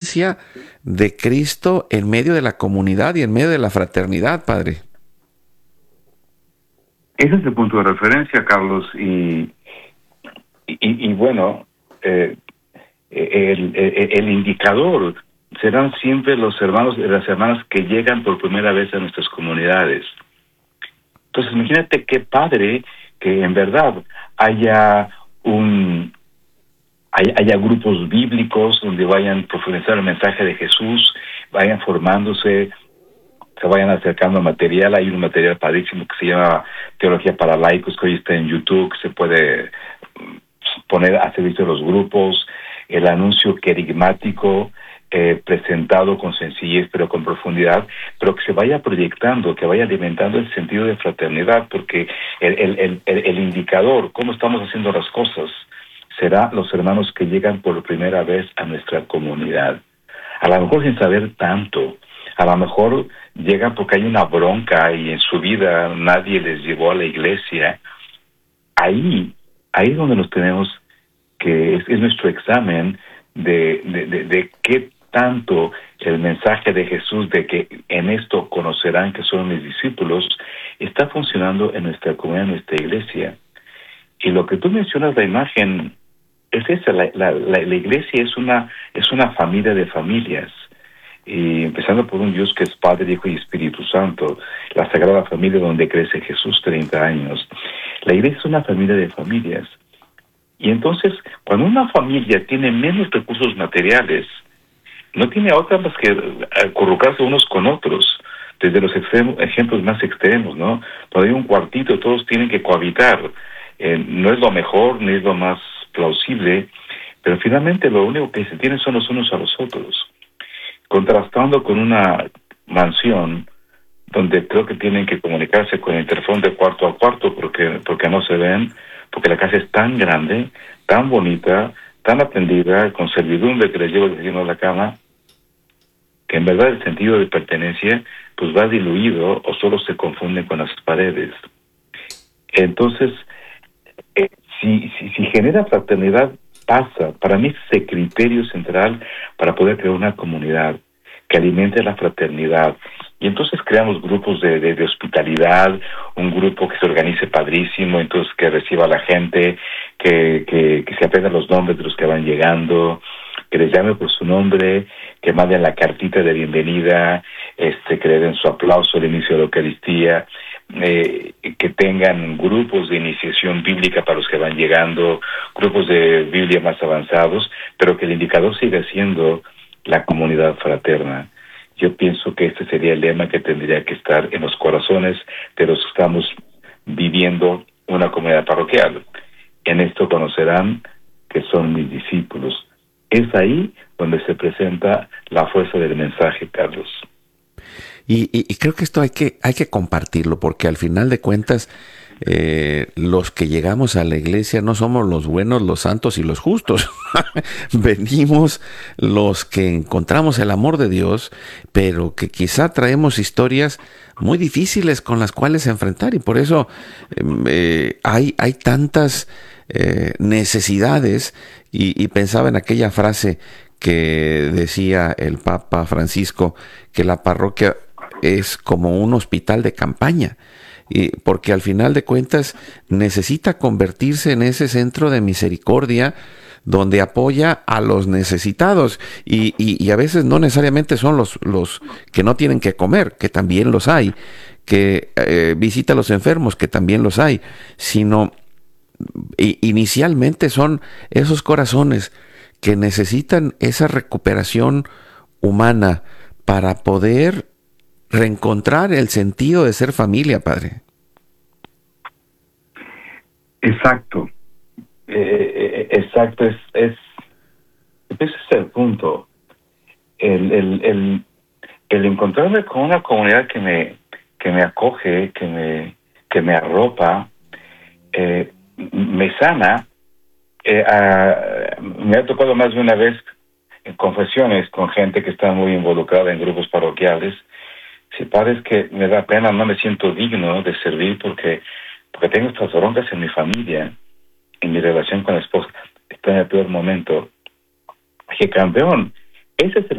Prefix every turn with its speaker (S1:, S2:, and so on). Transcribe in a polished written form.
S1: presencia de Cristo en medio de la comunidad y en medio de la fraternidad, Padre.
S2: Ese es el punto de referencia, Carlos, y bueno, el indicador serán siempre los hermanos y las hermanas que llegan por primera vez a nuestras comunidades. Entonces, imagínate qué padre que en verdad haya grupos bíblicos donde vayan a profundizar el mensaje de Jesús, vayan formándose, se vayan acercando a material. Hay un material padrísimo que se llama Teología para Laicos, que hoy está en YouTube, que se puede poner a servicio de los grupos, el anuncio querigmático, presentado con sencillez pero con profundidad, pero que se vaya proyectando, que vaya alimentando el sentido de fraternidad, porque el indicador, cómo estamos haciendo las cosas, será los hermanos que llegan por primera vez a nuestra comunidad. A lo mejor sin saber tanto, a lo mejor llegan porque hay una bronca y en su vida nadie les llevó a la iglesia. Ahí es donde nos tenemos que, es nuestro examen de qué tanto el mensaje de Jesús de que en esto conocerán que son mis discípulos está funcionando en nuestra comunidad, en nuestra iglesia. Y lo que tú mencionas, la imagen, es esa, la iglesia es una familia de familias, y empezando por un Dios que es Padre, Hijo y Espíritu Santo, la Sagrada Familia donde crece Jesús 30 años. La iglesia es una familia de familias. Y entonces, cuando una familia tiene menos recursos materiales, no tiene otra más que acurrucarse unos con otros, desde los ejemplos más extremos, ¿no? Cuando hay un cuartito, todos tienen que cohabitar. No es lo mejor, ni es lo más plausible, pero finalmente lo único que se tiene son los unos a los otros. Contrastando con una mansión donde creo que tienen que comunicarse con el interfón de cuarto a cuarto porque no se ven, porque la casa es tan grande, tan bonita, tan atendida, con servidumbre que les lleva el vecino a la cama, que en verdad el sentido de pertenencia pues va diluido o solo se confunde con las paredes. Entonces, si genera fraternidad, pasa. Para mí es ese criterio central para poder crear una comunidad que alimente la fraternidad. Y entonces creamos grupos de hospitalidad, un grupo que se organice padrísimo, entonces que reciba a la gente, que se aprendan los nombres de los que van llegando, que les llame por su nombre, que manden la cartita de bienvenida, que le den su aplauso al inicio de la Eucaristía, que tengan grupos de iniciación bíblica para los que van llegando, grupos de Biblia más avanzados, pero que el indicador siga siendo la comunidad fraterna. Yo pienso que este sería el lema que tendría que estar en los corazones de los que estamos viviendo una comunidad parroquial. En esto conocerán que son mis discípulos. Es ahí donde se presenta la fuerza del mensaje, Carlos.
S1: Y creo que esto hay que compartirlo, porque al final de cuentas, los que llegamos a la iglesia no somos los buenos, los santos y los justos. Venimos los que encontramos el amor de Dios, pero que quizá traemos historias muy difíciles con las cuales enfrentar, y por eso hay tantas necesidades, y pensaba en aquella frase que decía el Papa Francisco, que la parroquia es como un hospital de campaña, porque al final de cuentas necesita convertirse en ese centro de misericordia donde apoya a los necesitados, y a veces no necesariamente son los que no tienen que comer, que también los hay, que visita a los enfermos, que también los hay, sino inicialmente son esos corazones que necesitan esa recuperación humana para poder reencontrar el sentido de ser familia, Padre.
S2: Exacto. Exacto. Ese es el punto. El encontrarme con una comunidad que me acoge, que me arropa, me sana. Me ha tocado más de una vez en confesiones con gente que está muy involucrada en grupos parroquiales. Si padre, es que me da pena, no me siento digno de servir porque tengo estas broncas en mi familia, en mi relación con la esposa. Está en el peor momento. Dije, campeón, ese es el